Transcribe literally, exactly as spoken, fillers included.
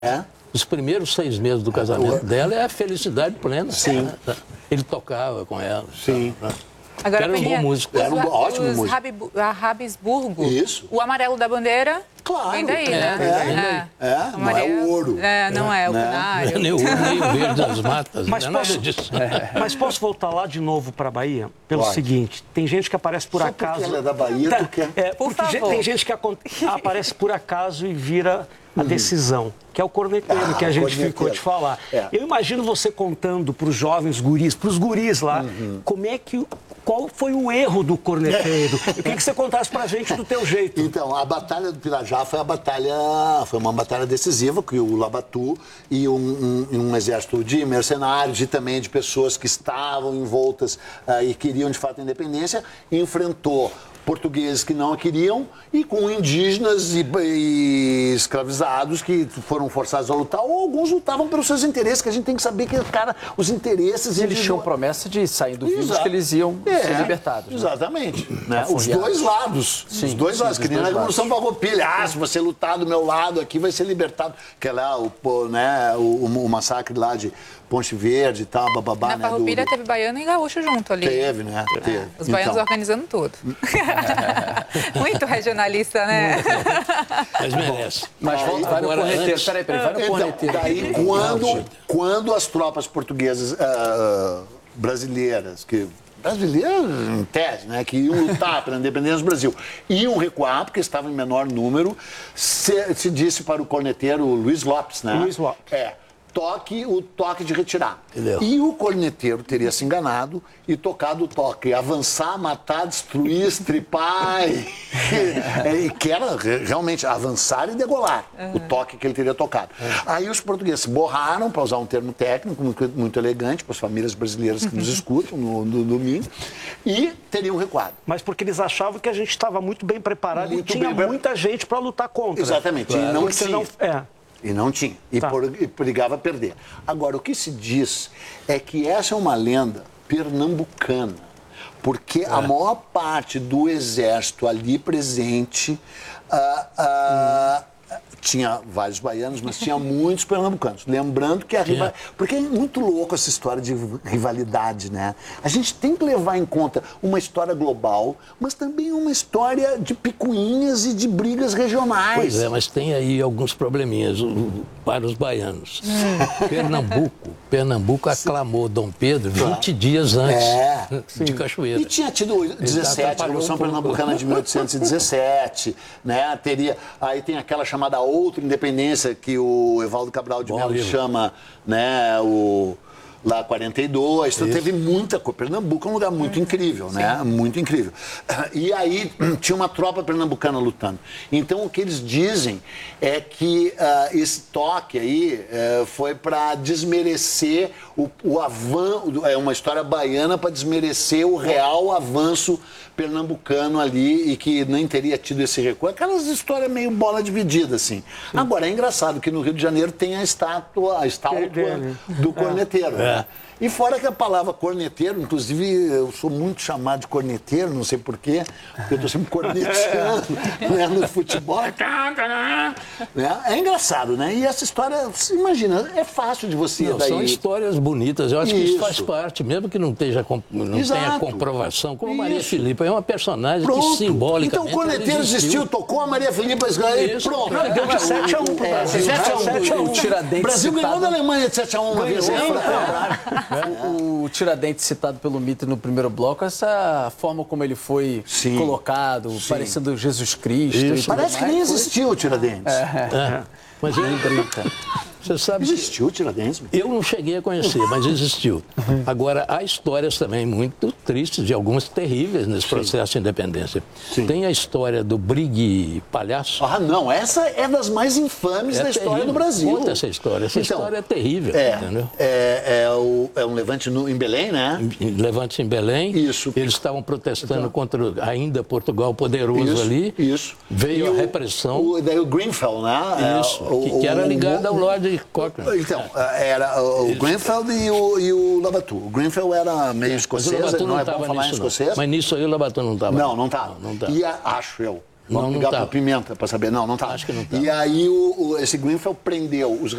É? Os primeiros seis meses do casamento dela é a felicidade plena. Sim. Ele tocava com ela. Sim. Agora, Era um bom músico. Era um bom- ótimo os músico. Rabi- a Rabisburgo. Isso. O amarelo da bandeira. Claro. Vem daí, É, né? é, é. Não é o ouro. É, não é, o Né? canário. Nem o nem o verde das matas, Mas não é nada posso, disso. mas posso voltar lá de novo para a Bahia? Pelo Pode. seguinte, tem gente que aparece por Só acaso... porque ela é da Bahia, tu quer? É, Por porque favor. tem gente que acon- aparece por acaso e vira a decisão, que é o corneteiro, Ah, que a gente corneteiro. ficou de falar. É. Eu imagino você contando para os jovens guris, para os guris lá, como é que... Qual foi o erro do corneteiro? Eu queria que você contasse pra gente do teu jeito. Então, a Batalha do Pirajá foi a batalha, foi uma batalha decisiva, que o Labatu e um, um- um exército de mercenários e também de pessoas que estavam envoltas ah, e queriam de fato a independência, enfrentou portugueses que não a queriam e com indígenas e, e escravizados que foram forçados a lutar, ou alguns lutavam pelos seus interesses, que a gente tem que saber que, cara, os interesses... Eles tinham individuais- promessa de sair do vivos Exato. que eles iam É, ser libertados. né? Exatamente. Né? Os Afogueados. dois lados. Sim, os dois sim, lados. dos Que nem na dois Revolução Farroupilha. Ah, se você lutar do meu lado aqui, vai ser libertado. Que é lá o, pô, né, o, o massacre lá de Ponte Verde e tal, bababá. Na né, Farroupilha do- teve baiano e gaúcho junto ali. Teve, né? Teve. Os baianos Então, organizando tudo. Muito regionalista, né? Mas merece. Mas volta, vai no Agora, corneteiro. antes- Peraí, peraí, vai no então, corneteiro. daí quando, quando as tropas portuguesas ah, brasileiras, que brasileiras em tese, né, que iam lutar pela independência do Brasil, iam recuar porque estavam em menor número, se, se disse para o corneteiro Luiz Lopes, né? Luiz Lopes. É. Toque o toque de retirar. Entendeu? E o corneteiro teria se enganado e tocado o toque. Avançar, matar, destruir, estripar. E, e que era re- realmente avançar e degolar. O toque que ele teria tocado. Aí os portugueses se borraram, para usar um termo técnico muito, muito elegante para as famílias brasileiras que nos escutam no, no domingo, e teriam recuado. Mas porque eles achavam que a gente estava muito bem preparado Muito e tinha bem pre- muita gente para lutar contra. Exatamente. E não Porque tinha. não- é. E não tinha. E, Tá. por, e brigava a perder. Agora, o que se diz é que essa é uma lenda pernambucana. Porque a maior parte do exército ali presente ah, ah, tinha vários baianos, mas tinha muitos pernambucanos. Lembrando que a rivalidade... Porque é muito louco essa história de rivalidade, né? A gente tem que levar em conta uma história global, mas também uma história de picuinhas e de brigas regionais. Pois é, mas tem aí alguns probleminhas o- o- para os baianos. Pernambuco, Pernambuco aclamou Dom Pedro vinte dias antes É, de Cachoeira. E tinha tido dezessete, a atrapalhou Revolução um pouco. Pernambucana de mil oitocentos e dezessete, né? Teria, aí tem aquela chamada outra independência que o Evaldo Cabral de Bom Mello livro. chama, né, o lá quarenta e dois, então teve muita coisa. Pernambuco é um lugar muito incrível, né? Muito incrível. E aí tinha uma tropa pernambucana lutando. Então o que eles dizem é que ah, esse toque aí eh, foi para desmerecer o, o avanço, é uma história baiana para desmerecer o real avanço pernambucano ali e que nem teria tido esse recuo. Aquelas histórias meio bola dividida, assim. Agora, é engraçado que no Rio de Janeiro tem a estátua, a estátua dele. do corneteiro. Né? E fora que a palavra corneteiro, inclusive eu sou muito chamado de corneteiro, não sei porquê, porque eu estou sempre corneteando né, no futebol. Né? É engraçado, né? E essa história, você imagina, é fácil de você Não, daí... são histórias bonitas, eu acho que isso faz Isso. parte, mesmo que não, esteja, com- não Exato. tenha comprovação, como Maria Isso. Filipa, é uma personagem que Pronto. simbolicamente... Então o corneteiro ela existiu, tocou a Maria Filipa e Isso. pronto. Não, deu de sete a um pro Brasil. sete a um. sete a um. O Tiradentes O Brasil ganhou citado- da Alemanha de sete a um uma vez. Ganhou, né? O Tiradentes citado pelo Mitre no primeiro bloco, essa forma como ele foi Sim. colocado, parecendo Jesus Cristo. e Isso. tudo Parece que mais, nem foi- existiu o Tiradentes. É. Mas ele brinca. Você sabe que Existiu o Tiradentes? eu não cheguei a conhecer, mas existiu. Agora, há histórias também muito tristes, e algumas terríveis nesse processo de independência. Sim. Tem a história do brigue palhaço. Ah, não. Essa é das mais infames É da história terrível. do Brasil. Conta essa história. Essa Então, história é terrível, É, entendeu? é, é, o- é um levante no- em Belém, né? Levante-se em Belém. Isso. Eles estavam protestando contra o- ainda Portugal poderoso Isso, ali. isso. Veio E a o- repressão. O, daí o Greenfell, né? Isso, É, o- que, que era o- ligado o- ao Lord Cochrane. Então, era o Greenfell e o, e o Labatu. O Greenfell era meio Mas o escocês, Labatu não é bom estava falar em nisso, não. escocês. Mas nisso aí o Labatu não estava. Não, não tá. Não, não tá. E a- acho eu. Não, Vamos não ligar tava. para Pimenta para saber. Não, não tá. Acho que não tava. E aí o, o- esse Greenfield prendeu os